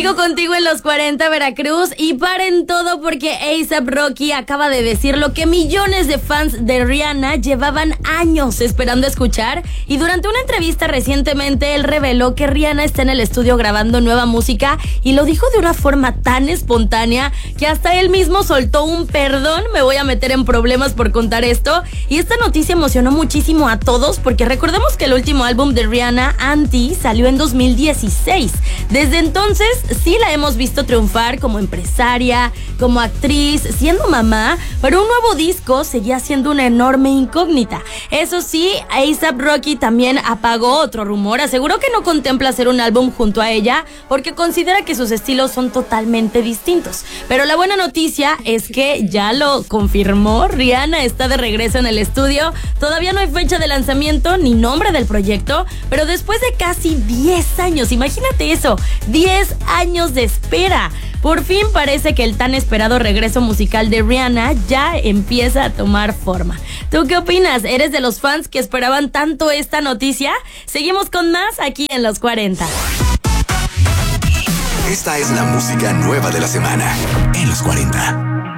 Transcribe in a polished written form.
Sigo contigo en los 40 Veracruz y paren todo porque A$AP Rocky acaba de decir lo que millones de fans de Rihanna llevaban años esperando escuchar, y durante una entrevista recientemente él reveló que Rihanna está en el estudio grabando nueva música y lo dijo de una forma tan espontánea que hasta él mismo soltó un perdón, me voy a meter en problemas por contar esto. Y esta noticia emocionó muchísimo a todos porque recordemos que el último álbum de Rihanna, Anti, salió en 2016. Desde entonces sí la hemos visto triunfar como empresaria, como actriz, siendo mamá, pero un nuevo disco seguía siendo una enorme incógnita. Eso sí, A$AP Rocky también apagó otro rumor, aseguró que no contempla hacer un álbum junto a ella porque considera que sus estilos son totalmente distintos. Pero la buena noticia es que ya lo confirmó, Rihanna está de regreso en el estudio. Todavía no hay fecha de lanzamiento ni nombre del proyecto, pero después de casi 10 años, imagínate eso, 10 años de espera, por fin parece que el tan esperado regreso musical de Rihanna ya empieza a tomar forma. ¿Tú qué opinas? ¿Eres de los fans que esperaban tanto esta noticia? Seguimos con más aquí en Los 40. Esta es la música nueva de la semana en Los 40.